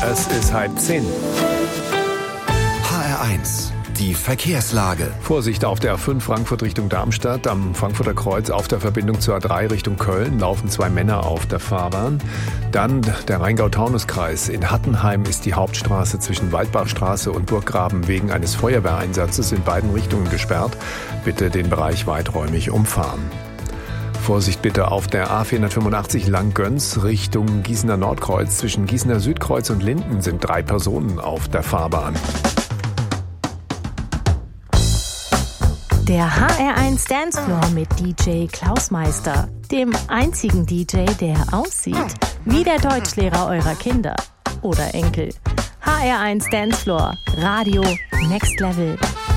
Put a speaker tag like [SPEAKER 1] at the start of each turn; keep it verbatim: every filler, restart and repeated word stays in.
[SPEAKER 1] Es ist halb zehn.
[SPEAKER 2] H R eins, die Verkehrslage.
[SPEAKER 1] Vorsicht auf der A fünf Frankfurt Richtung Darmstadt. Am Frankfurter Kreuz auf der Verbindung zur A drei Richtung Köln laufen zwei Männer auf der Fahrbahn. Dann der Rheingau-Taunus-Kreis. In Hattenheim ist die Hauptstraße zwischen Waldbachstraße und Burggraben wegen eines Feuerwehreinsatzes in beiden Richtungen gesperrt. Bitte den Bereich weiträumig umfahren. Vorsicht bitte auf der A vierhundertfünfundachtzig Langgöns Richtung Gießener Nordkreuz. Zwischen Gießener Südkreuz und Linden sind drei Personen auf der Fahrbahn.
[SPEAKER 3] Der H R eins Dancefloor mit D J Klaus Meister, dem einzigen D J, der aussieht wie der Deutschlehrer eurer Kinder oder Enkel. H R eins Dancefloor, Radio Next Level.